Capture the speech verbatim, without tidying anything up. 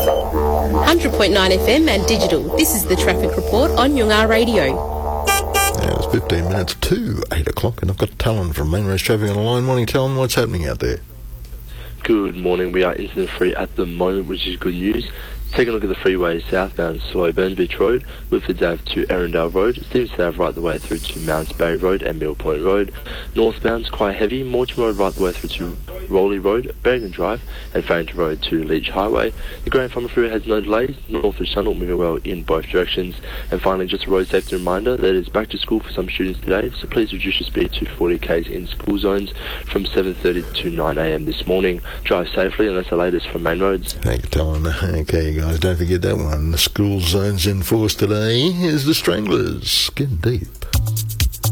one hundred point nine F M and digital. This is the Traffic Report on Yungar Radio. Now it's fifteen minutes to eight o'clock, and I've got Talon from Main Roads Traffic on the line. Morning, Talon. What's happening out there? Good morning. We are incident free at the moment, which is good news. Taking a look at the freeway southbound Slow-Burn Beach Road, Woodford Ave to Erindale Road, seems to have right the way through to Mounts Bay Road and Mill Point Road. Northbound's quite heavy, Mortimer Road right the way through to Rowley Road, Bergen Drive and Farrington Road to Leach Highway. The Grand Farmer Freeway has no delays, Northwich Tunnel moving well in both directions. And finally, just a road safety reminder that it is back to school for some students today, so please reduce your speed to forty k's in school zones from seven thirty to nine a m this morning. Drive safely, and that's the latest from Main Roads. Thank you, Talon. Okay, guys, don't forget that one. The school zones in force today is the Stranglers. Skin Deep.